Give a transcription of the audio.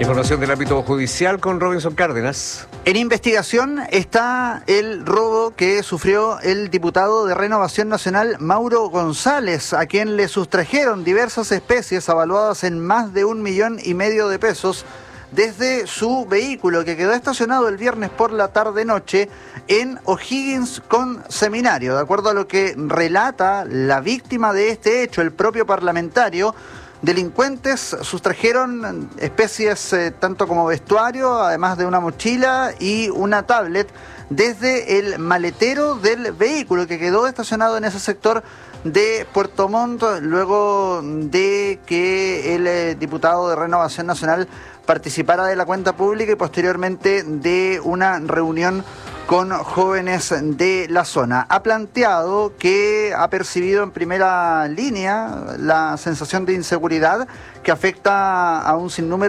Información del ámbito judicial con Robinson Cárdenas. En investigación está el robo que sufrió el diputado de Renovación Nacional Mauro González, a quien le sustrajeron diversas especies avaluadas en más de 1,5 millones de pesos desde su vehículo, que quedó estacionado el viernes por la tarde-noche en O'Higgins con Seminario. De acuerdo a lo que relata la víctima de este hecho, el propio parlamentario, delincuentes sustrajeron especies tanto como vestuario, además de una mochila y una tablet, desde el maletero del vehículo que quedó estacionado en ese sector de Puerto Montt, luego de que el diputado de Renovación Nacional participara de la cuenta pública y posteriormente de una reunión con jóvenes de la zona. Ha planteado que ha percibido en primera línea la sensación de inseguridad que afecta a un sinnúmero